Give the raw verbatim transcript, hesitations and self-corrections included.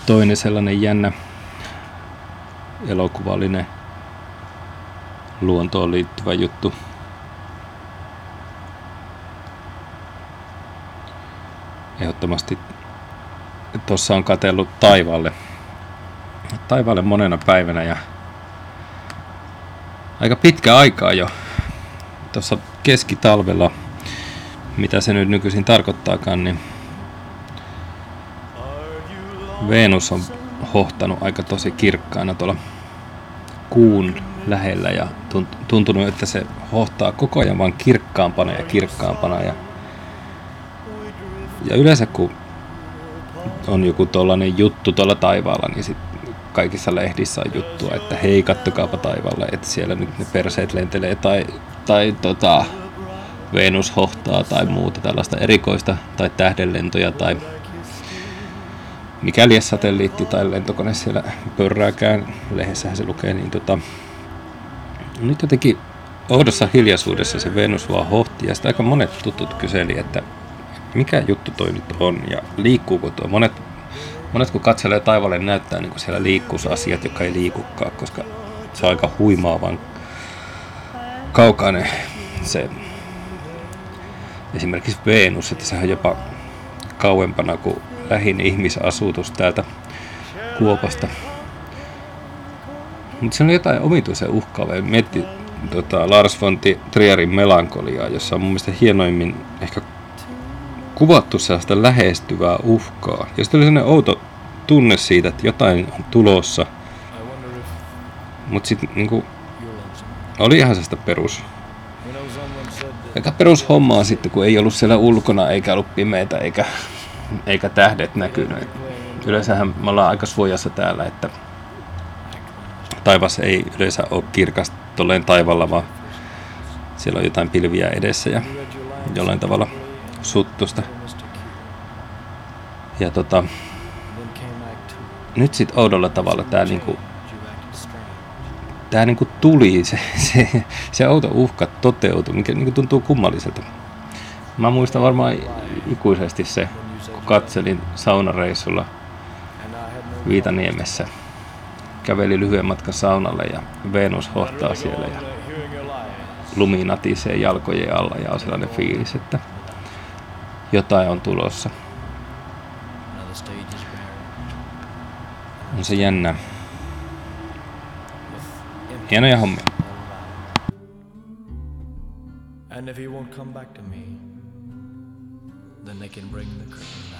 toinen sellainen jännä elokuvallinen luontoon liittyvä juttu. Ehdottomasti tuossa on katsellut taivaalle, taivaalle monena päivänä ja aika pitkä aikaa jo. Tuossa keskitalvella, mitä se nyt nykyisin tarkoittaakaan, niin Venus on hohtanut aika tosi kirkkaana tuolla kuun lähellä ja tuntunut, että se hohtaa koko ajan vaan kirkkaampana ja kirkkaampana. Ja, ja yleensä kun on joku tollainen juttu tuolla taivaalla, niin sit kaikissa lehdissä on juttua, että hei, kattokaapa taivaalla, että siellä nyt ne perseet lentelee tai, tai tota, Venus hohtaa tai muuta tällaista erikoista tai tähdenlentoja tai mikäli satelliitti tai lentokone siellä pörrääkään, lehdessähän se lukee, niin tota, nyt jotenkin oudossa hiljaisuudessa se Venus vaan hohti ja sitä aika monet tutut kyseli, että mikä juttu toi nyt on ja liikkuuko tuo. Monet, monet kun katselee taivaalle, näyttää niin kuin siellä liikkuisi asiat, jotka ei liikukaan, koska se on aika huimaavan kaukainen se esimerkiksi Venus, että sehän on jopa kauempana kuin lähin ihmisasutus täältä Kuopasta. Mutta se on jotain omituisen uhkaavaa. Mietti tota, Lars von Trierin Melankoliaa, jossa on mun mielestä hienoimmin ehkä kuvattu sellaista lähestyvää uhkaa. Ja sitten oli sellainen outo tunne siitä, että jotain on tulossa. Mutta sitten niinku, oli ihan sellaista perus. Aika perushommaa sitten, kun ei ollut siellä ulkona, eikä ollut pimeitä, eikä, eikä tähdet näkynyt. Yleensähän me ollaan aika suojassa täällä, että taivas ei yleensä ole kirkas tolleen taivalla, vaan siellä on jotain pilviä edessä ja jollain tavalla suttusta. Ja tota, nyt sit oudolla tavalla tää niinku, tää niinku tuli, se, se, se outo uhka toteutui, mikä niinku tuntuu kummalliselta. Mä muistan varmaan ikuisesti se, kun katselin saunareissulla Viitaniemessä. Käveli lyhyen matkan saunalle ja Venus hohtaa siellä ja lumi natisee jalkojen alla ja on sellainen fiilis, että jotain on tulossa. On se jännä. Hienoja hommia. And if he won't come back to me, then they can bring the curtain.